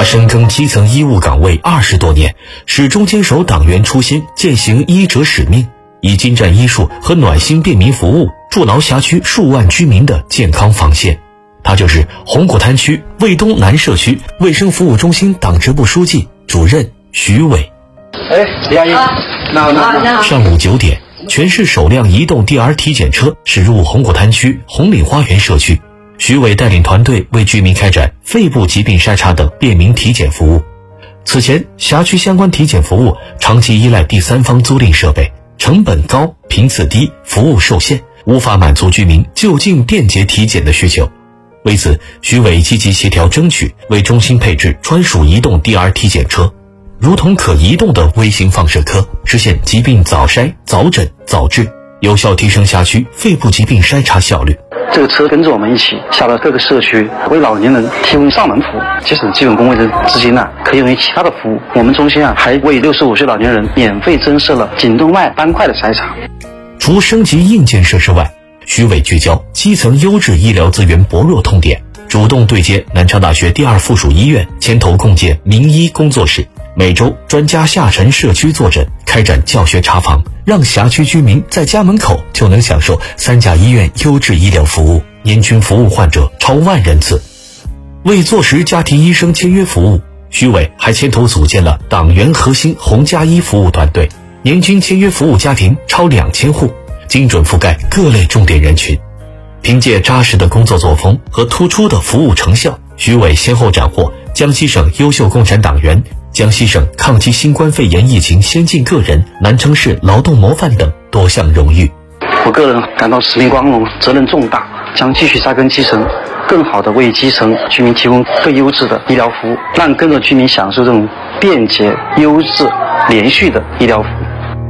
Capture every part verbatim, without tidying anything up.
他深耕基层医务岗位二十多年，始终坚守党员初心，践行医者使命，以精湛医术和暖心便民服务筑牢辖区数万居民的健康防线。他就是红果滩区卫东南社区卫生服务中心党支部书记、主任徐伟。 哎，李阿姨，那那上午九点，全市首辆移动 D R 体检车驶入红果滩区红岭花园社区。徐伟带领团队为居民开展肺部疾病筛查等便民体检服务。此前，辖区相关体检服务长期依赖第三方租赁设备，成本高、频次低、服务受限，无法满足居民就近便捷体检的需求。为此，徐伟积极协调争取，为中心配置专属移动 D R 体检车，如同可移动的微型放射科，实现疾病早筛、早诊、早治，有效提升辖区肺部疾病筛查效率。 这个车跟着我们一起下到各个社区，为老年人提供上门服务，节省基本工位的资金呢，可以用于其他的服务。我们中心啊，还为六十五岁老年人免费增设了颈动脉斑块的筛查。 除升级硬件设施外，徐伟聚焦基层优质医疗资源薄弱痛点，主动对接南昌大学第二附属医院，牵头共建名医工作室，每周专家下沉社区坐诊，开展教学查房，让辖区居民在家门口就能享受三甲医院优质医疗服务，年均服务患者超万人次。为坐实家庭医生签约服务，徐伟还牵头组建了党员核心红家医服务团队，年均签约服务家庭超两千户，精准覆盖各类重点人群。凭借扎实的工作作风和突出的服务成效，徐伟先后斩获江西省优秀共产党员、江西省抗击新冠肺炎疫情先进个人、南城市劳动模范等多项荣誉。 我个人感到使命光荣，责任重大，将继续扎根基层，更好地为基层居民提供最优质的医疗服务，让更多居民享受这种便捷、优质、连续的医疗服务。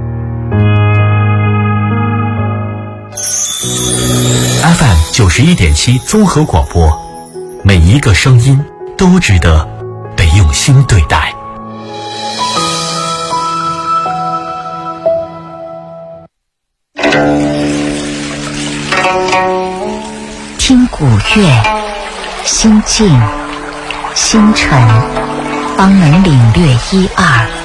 F M 九十一点七综合广播，每一个声音都值得被用心对待。 听古乐，心静心沉，方能领略一二。